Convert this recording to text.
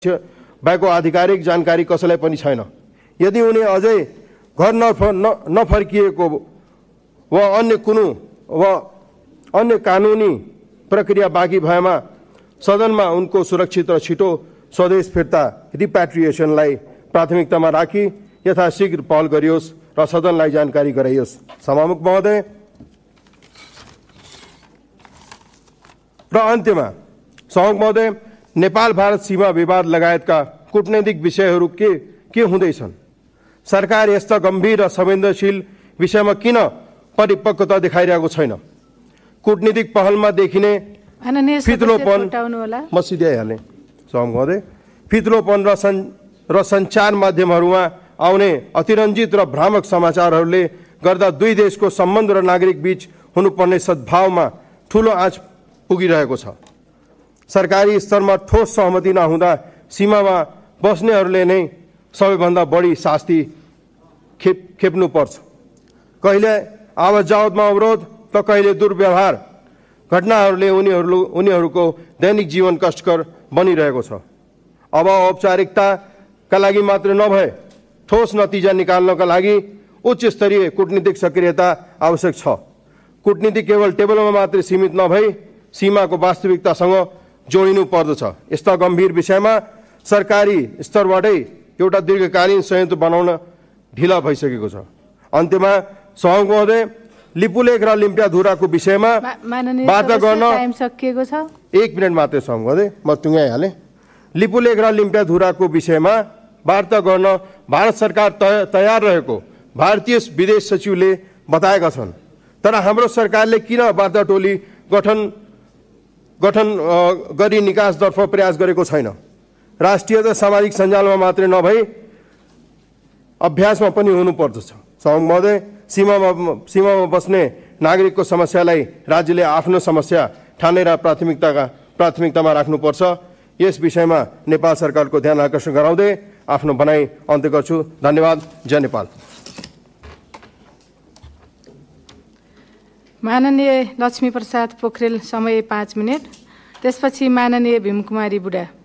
भएको आधिकारिक जानकारी कसैलाई पनि छैन। यदि उनी अझै घर नफर्किएको वा अन्य कानुनी प्रक्रिया बाँकी भएमा सदनमा उनको सुरक्षित र छिटो स्वदेश फिर्ता रिप्याट्रिएसनलाई प्राथमिकतामा राखी यथाशीघ्र पहल गरियोस् र सदनलाई जानकारी गराइयोस्। सभामुख महोदय, र अन्त्यमा सभामुख महोदय, नेपाल भारत सीमा विवाद लगायतका कूटनैतिक विषयहरू के हुँदैछन्? सरकार यस्ता गम्भीर र संवेदनशील विषयमा किन परिपक्वता देखाइरहेको छैन? कूटनीतिक पहलमा देखिने फितलोपन म सिध्याइहालेँ सभामुख महोदय, फितलोपन र सञ्चार माध्यमहरूमा आउने अतिरञ्जित र भ्रामक समाचारहरूले गर्दा दुई देशको सम्बन्ध र नागरिक बीच हुनुपर्ने सद्भावमा ठूलो आँच पुगिरहेको छ। सरकारी स्तरमा ठोस सहमति नहुँदा सीमामा बस्नेहरूले नै सबैभन्दा बढी शास्ति खेप्नुपर्छ। कहिले आवत जावतमा अवरोध त कहिले दुर्व्यवहार घटनाहरूले उनीहरूको दैनिक जीवन कष्टकर बनिरहेको छ। अब औपचारिकताका लागि मात्र नभए ठोस नतिजा निकाल्नका लागि उच्च स्तरीय कूटनीतिक सक्रियता आवश्यक छ। कूटनीति केवल टेबलमा मात्रै सीमित नभई सीमाको वास्तविकतासँग जोडिनु पर्दछ। यस्ता गम्भीर विषयमा सरकारी स्तरबाटै एउटा दीर्घकालीन संयन्त्र बनाउन ढिला भइसकेको छ। अन्त्यमा सभामुख महोदय, लिपुलेख र लिम्पियाधुराको विषयमा वार्ता गर्न टाइम सकिएको छ। 1 मिनट मात्रै सभामुख महोदय, म टुङ्गाइहालेँ। लिपुलेख र लिम्पियाधुराको विषयमा वार्ता गर्न भारत सरकार तयार रहेको भारतीय विदेश सचिवले बताएका छन्। तर हाम्रो सरकारले किन वार्ता टोली गठन गरी निकासतर्फ प्रयास गरेको छैन? राष्ट्रिय र सामाजिक सञ्जालमा मात्रै नभई अभ्यासमा पनि हुनुपर्दछ। सभामुख महोदय, सीमामा बस्ने नागरिकको समस्यालाई राज्यले आफ्नो समस्या ठानेर प्राथमिकतामा राख्नुपर्छ। यस विषयमा नेपाल सरकारको ध्यान आकर्षण गराउँदै आफ्नो भनाइ अन्त्य गर्छु। धन्यवाद। जय नेपाल। माननीय लक्ष्मी प्रसाद पोखरेल, समय 5 मिनट। त्यसपछि माननीय भीमकुमारी बुढा।